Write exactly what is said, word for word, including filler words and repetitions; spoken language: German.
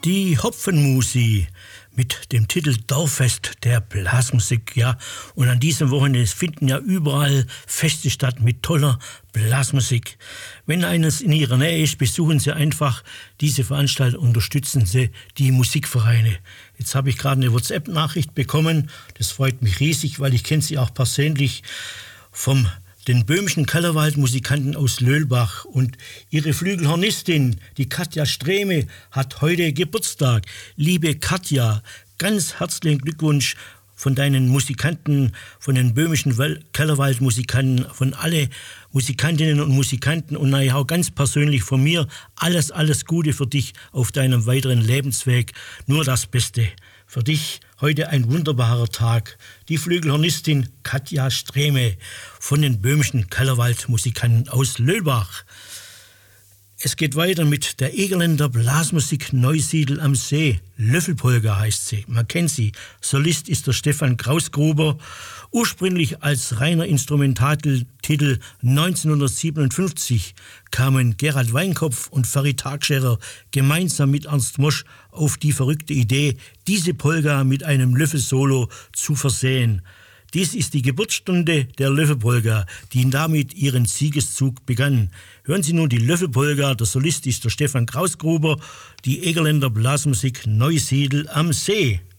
Die Hopfenmusi mit dem Titel Dorffest der Blasmusik, ja. Und an diesem Wochenende finden ja überall Feste statt mit toller Blasmusik. Wenn eines in Ihrer Nähe ist, besuchen Sie einfach diese Veranstaltung, unterstützen Sie die Musikvereine. Jetzt habe ich gerade eine WhatsApp-Nachricht bekommen, das freut mich riesig, weil ich kenne Sie auch persönlich vom den böhmischen Kellerwald-Musikanten aus Löhlbach, und ihre Flügelhornistin, die Katja Strehme, hat heute Geburtstag. Liebe Katja, ganz herzlichen Glückwunsch von deinen Musikanten, von den böhmischen Kellerwald-Musikanten, von alle Musikantinnen und Musikanten und naja, auch ganz persönlich von mir, alles, alles Gute für dich auf deinem weiteren Lebensweg. Nur das Beste. Für dich heute ein wunderbarer Tag. Die Flügelhornistin Katja Strehme von den böhmischen Kellerwald-Musikanten aus Löhlbach. Es geht weiter mit der Egerländer Blasmusik Neusiedl am See. Löffelpolka heißt sie, man kennt sie. Solist ist der Stefan Krausgruber. Ursprünglich als reiner Instrumentaltitel neunzehnhundertsiebenundfünfzig kamen Gerald Weinkopf und Ferry Tagscherer gemeinsam mit Ernst Mosch auf die verrückte Idee, diese Polka mit einem Löffelsolo zu versehen. Dies ist die Geburtsstunde der Löffelpolka, die damit ihren Siegeszug begann. Hören Sie nun die Löffelpolka, der Solist ist der Stefan Krausgruber, die Egerländer Blasmusik Neusiedl am See.